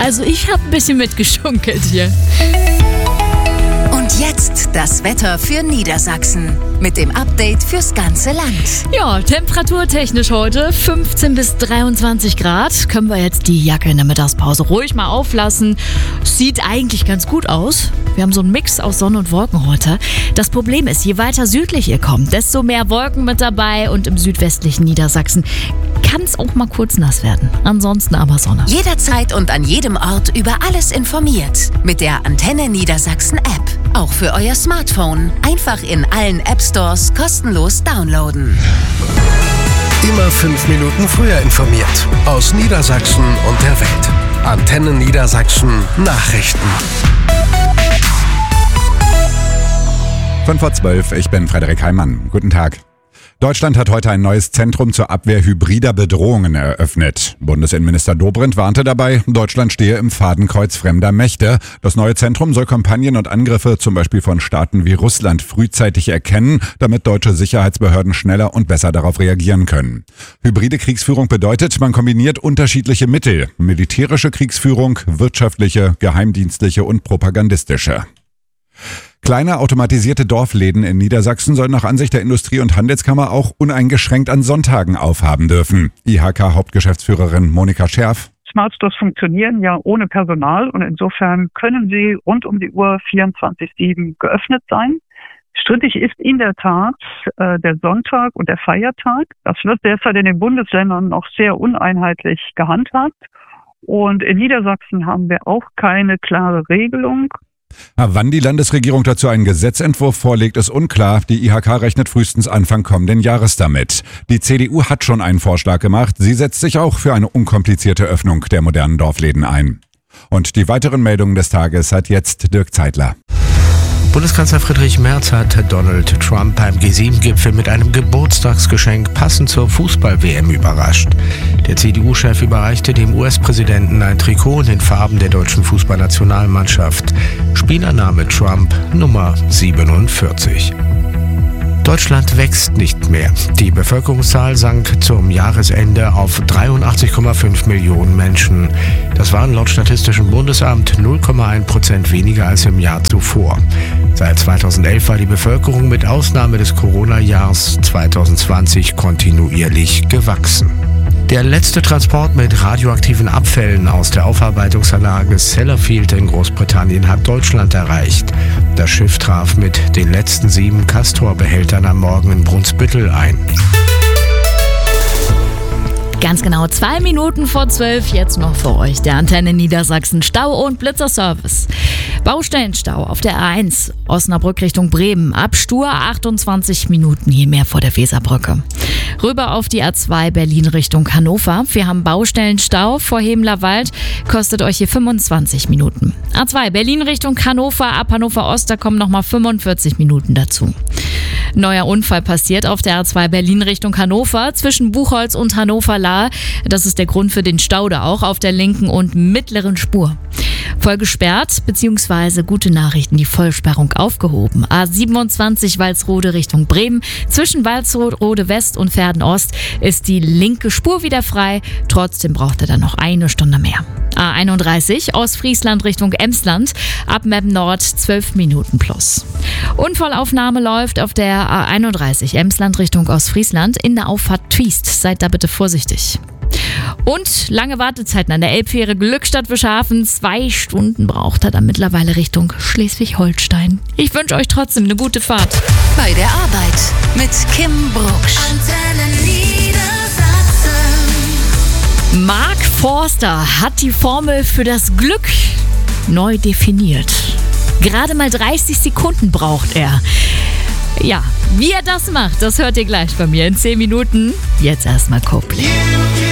Also ich habe ein bisschen mitgeschunkelt hier. Und jetzt das Wetter für Niedersachsen mit dem Update fürs ganze Land. Ja, temperaturtechnisch heute 15 bis 23 Grad. Können wir jetzt die Jacke in der Mittagspause ruhig mal auflassen. Sieht eigentlich ganz gut aus. Wir haben so einen Mix aus Sonne und Wolken heute. Das Problem ist, je weiter südlich ihr kommt, desto mehr Wolken mit dabei. Und im südwestlichen Niedersachsen kann es auch mal kurz nass werden. Ansonsten aber Sonne. Jederzeit und an jedem Ort über alles informiert. Mit der Antenne Niedersachsen App. Auch für euer Smartphone. Einfach in allen App Stores kostenlos downloaden. Immer 5 Minuten früher informiert. Aus Niedersachsen und der Welt. Antenne Niedersachsen Nachrichten. 5:12 Uhr, ich bin Frederik Heimann. Guten Tag. Deutschland hat heute ein neues Zentrum zur Abwehr hybrider Bedrohungen eröffnet. Bundesinnenminister Dobrindt warnte dabei, Deutschland stehe im Fadenkreuz fremder Mächte. Das neue Zentrum soll Kampagnen und Angriffe zum Beispiel von Staaten wie Russland frühzeitig erkennen, damit deutsche Sicherheitsbehörden schneller und besser darauf reagieren können. Hybride Kriegsführung bedeutet, man kombiniert unterschiedliche Mittel. Militärische Kriegsführung, wirtschaftliche, geheimdienstliche und propagandistische. Kleine automatisierte Dorfläden in Niedersachsen sollen nach Ansicht der Industrie- und Handelskammer auch uneingeschränkt an Sonntagen aufhaben dürfen. IHK-Hauptgeschäftsführerin Monika Scherf. Smart Stores funktionieren ja ohne Personal und insofern können sie rund um die Uhr 24/7 geöffnet sein. Strittig ist in der Tat der Sonntag und der Feiertag. Das wird derzeit in den Bundesländern noch sehr uneinheitlich gehandhabt. Und in Niedersachsen haben wir auch keine klare Regelung. Wann die Landesregierung dazu einen Gesetzentwurf vorlegt, ist unklar. Die IHK rechnet frühestens Anfang kommenden Jahres damit. Die CDU hat schon einen Vorschlag gemacht. Sie setzt sich auch für eine unkomplizierte Öffnung der modernen Dorfläden ein. Und die weiteren Meldungen des Tages hat jetzt Dirk Zeitler. Bundeskanzler Friedrich Merz hat Donald Trump beim G7-Gipfel mit einem Geburtstagsgeschenk passend zur Fußball-WM überrascht. Der CDU-Chef überreichte dem US-Präsidenten ein Trikot in den Farben der deutschen Fußballnationalmannschaft. Spielername Trump Nummer 47. Deutschland wächst nicht mehr. Die Bevölkerungszahl sank zum Jahresende auf 83,5 Millionen Menschen. Das waren laut Statistischem Bundesamt 0,1% weniger als im Jahr zuvor. Seit 2011 war die Bevölkerung mit Ausnahme des Corona-Jahres 2020 kontinuierlich gewachsen. Der letzte Transport mit radioaktiven Abfällen aus der Aufarbeitungsanlage Sellafield in Großbritannien hat Deutschland erreicht. Das Schiff traf mit den letzten 7 Castor-Behältern am Morgen in Brunsbüttel ein. Ganz genau 2 Minuten vor 12 jetzt noch für euch der Antenne Niedersachsen Stau- und Blitzerservice. Baustellenstau auf der A1 Osnabrück Richtung Bremen. Ab Stur 28 Minuten je mehr vor der Weserbrücke. Rüber auf die A2 Berlin Richtung Hannover. Wir haben Baustellenstau vor Hemlerwald. Kostet euch hier 25 Minuten. A2 Berlin Richtung Hannover. Ab Hannover Ost, da kommen nochmal 45 Minuten dazu. Neuer Unfall passiert auf der A2 Berlin Richtung Hannover zwischen Buchholz und Hannover-Lahr. Das ist der Grund für den Stau da auch auf der linken und mittleren Spur. Voll gesperrt, beziehungsweise gute Nachrichten, die Vollsperrung aufgehoben. A27 Walsrode Richtung Bremen. Zwischen Walsrode West und Verden Ost ist die linke Spur wieder frei. Trotzdem braucht er dann noch eine Stunde mehr. A31 Ostfriesland Richtung Emsland. Ab Meppen Nord 12 Minuten plus. Unfallaufnahme läuft auf der A31 Emsland Richtung Ostfriesland in der Auffahrt Triest. Seid da bitte vorsichtig. Und lange Wartezeiten an der Elbfähre Glückstadt-Wischhafen. 2 Stunden braucht er dann mittlerweile Richtung Schleswig-Holstein. Ich wünsche euch trotzdem eine gute Fahrt. Bei der Arbeit mit Kim Brucksch. Antenne Niedersachsen. Mark Forster hat die Formel für das Glück neu definiert. Gerade mal 30 Sekunden braucht er. Ja, wie er das macht, das hört ihr gleich bei mir in 10 Minuten. Jetzt erstmal Coldplay.